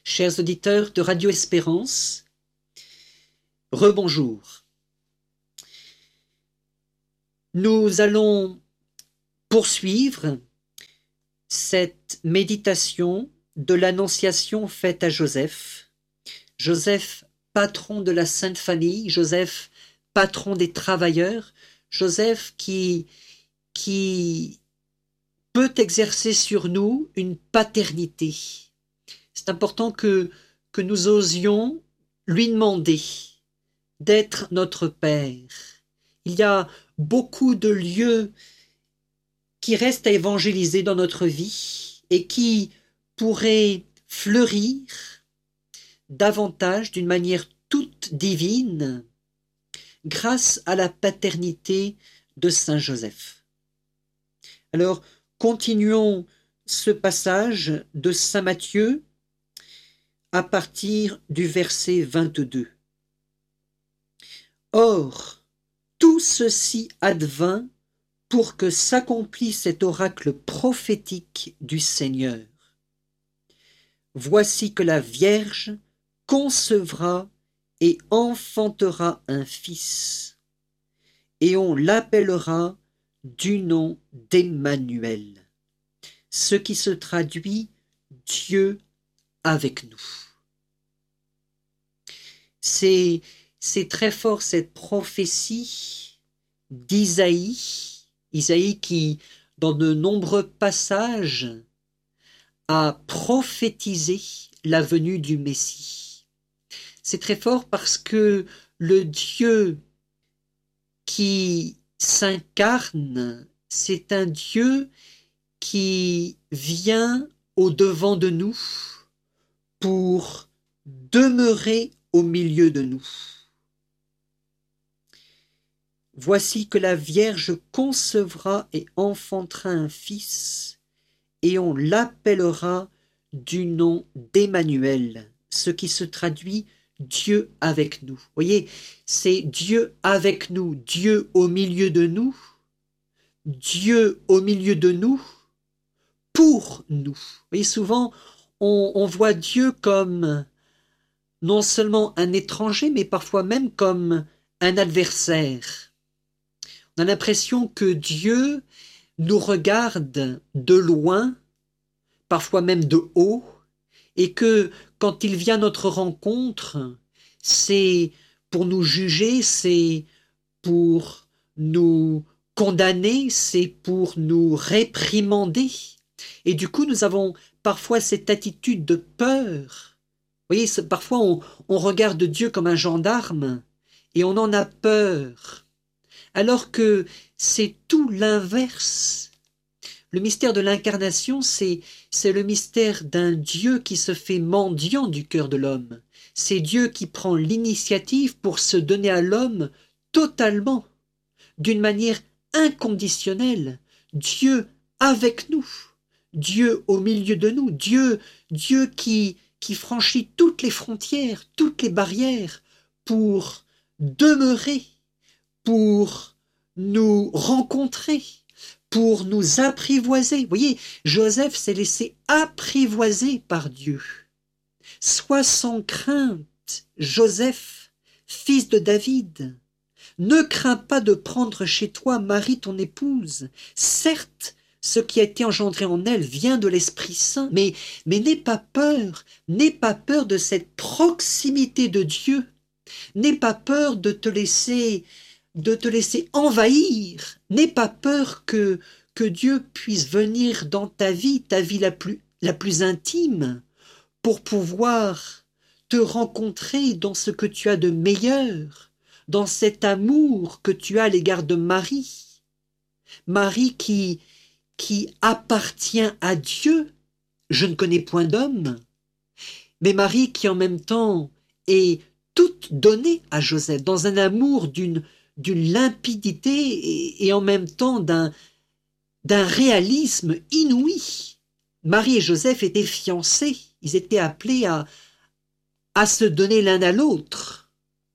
chers auditeurs de Radio Espérance, rebonjour. Nous allons poursuivre cette méditation de l'annonciation faite à Joseph. Joseph, patron de la Sainte Famille, Joseph, patron des travailleurs, Joseph qui peut exercer sur nous une paternité. C'est important que nous osions lui demander d'être notre Père. Il y a beaucoup de lieux qui restent à évangéliser dans notre vie et qui pourraient fleurir davantage d'une manière toute divine grâce à la paternité de Saint Joseph. Alors, continuons ce passage de Saint Matthieu à partir du verset 22. Or, tout ceci advint pour que s'accomplisse cet oracle prophétique du Seigneur. Voici que la Vierge concevra et enfantera un fils, et on l'appellera du nom d'Emmanuel, ce qui se traduit Dieu avec nous. C'est très fort cette prophétie d'Isaïe, Isaïe qui, dans de nombreux passages, a prophétisé la venue du Messie. C'est très fort parce que le Dieu qui s'incarne, c'est un Dieu qui vient au-devant de nous pour demeurer au milieu de nous. Voici que la Vierge concevra et enfantera un fils, et on l'appellera du nom d'Emmanuel, ce qui se traduit Dieu avec nous. Vous voyez, c'est Dieu avec nous, Dieu au milieu de nous, Dieu au milieu de nous, pour nous. Vous voyez, souvent, on voit Dieu comme non seulement un étranger, mais parfois même comme un adversaire. On a l'impression que Dieu nous regarde de loin, parfois même de haut, et que quand il vient à notre rencontre, c'est pour nous juger, c'est pour nous condamner, c'est pour nous réprimander. Et du coup, nous avons parfois cette attitude de peur. Vous voyez, parfois on regarde Dieu comme un gendarme et on en a peur, alors que c'est tout l'inverse. Le mystère de l'incarnation, c'est le mystère d'un Dieu qui se fait mendiant du cœur de l'homme. C'est Dieu qui prend l'initiative pour se donner à l'homme totalement, d'une manière inconditionnelle. Dieu avec nous, Dieu au milieu de nous, Dieu qui franchit toutes les frontières, toutes les barrières pour demeurer, pour nous rencontrer, pour nous apprivoiser. Vous voyez, Joseph s'est laissé apprivoiser par Dieu. Sois sans crainte, Joseph, fils de David. Ne crains pas de prendre chez toi Marie ton épouse. Certes, ce qui a été engendré en elle vient de l'Esprit Saint, mais n'aie pas peur de cette proximité de Dieu. N'aie pas peur de te laisser envahir. N'aie pas peur que Dieu puisse venir dans ta vie la plus intime, pour pouvoir te rencontrer dans ce que tu as de meilleur, dans cet amour que tu as à l'égard de Marie. Marie qui appartient à Dieu. Je ne connais point d'homme, mais Marie qui en même temps est toute donnée à Joseph, dans un amour d'une limpidité et en même temps d'un réalisme inouï. Marie et Joseph étaient fiancés, ils étaient appelés à se donner l'un à l'autre,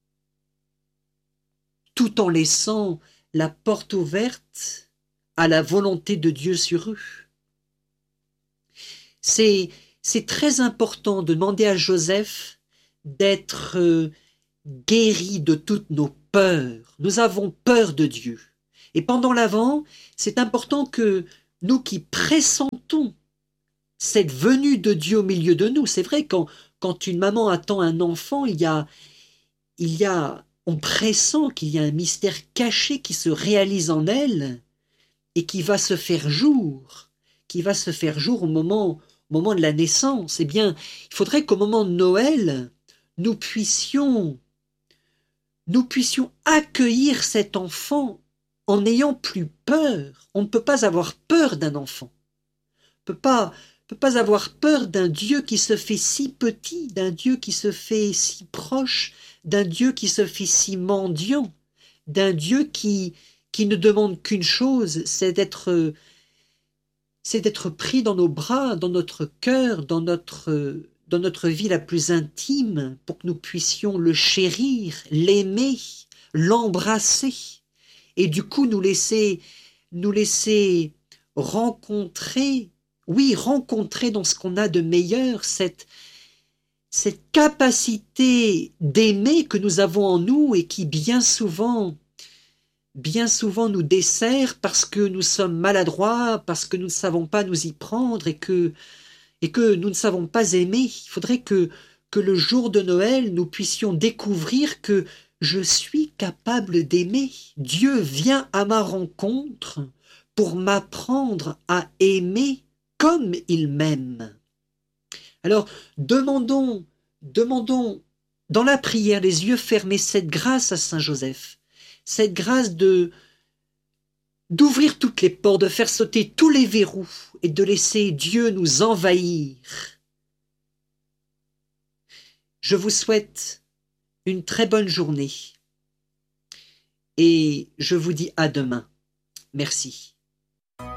tout en laissant la porte ouverte à la volonté de Dieu sur eux. C'est c'est très important de demander à Joseph d'être guéri de toutes nos peurs. Nous avons peur de Dieu. Et pendant l'Avent, c'est important que nous qui pressentons cette venue de Dieu au milieu de nous, c'est vrai, quand une maman attend un enfant, on pressent qu'il y a un mystère caché qui se réalise en elle et qui va se faire jour, au moment de la naissance. Eh bien, il faudrait qu'au moment de Noël, nous puissions accueillir cet enfant en n'ayant plus peur. On ne peut pas avoir peur d'un enfant. On ne peut pas avoir peur d'un Dieu qui se fait si petit, d'un Dieu qui se fait si proche, d'un Dieu qui se fait si mendiant, d'un Dieu qui ne demande qu'une chose, c'est d'être pris dans nos bras, dans notre cœur, dans notre vie la plus intime, pour que nous puissions le chérir, l'aimer, l'embrasser, et du coup nous laisser rencontrer, oui, rencontrer dans ce qu'on a de meilleur cette capacité d'aimer que nous avons en nous et qui bien souvent nous dessert parce que nous sommes maladroits, parce que nous ne savons pas nous y prendre et que nous ne savons pas aimer. Il faudrait que le jour de Noël, nous puissions découvrir que je suis capable d'aimer. Dieu vient à ma rencontre pour m'apprendre à aimer comme il m'aime. Alors, demandons dans la prière, les yeux fermés, cette grâce à Saint Joseph, cette grâce d'ouvrir toutes les portes, de faire sauter tous les verrous et de laisser Dieu nous envahir. Je vous souhaite une très bonne journée et je vous dis à demain. Merci.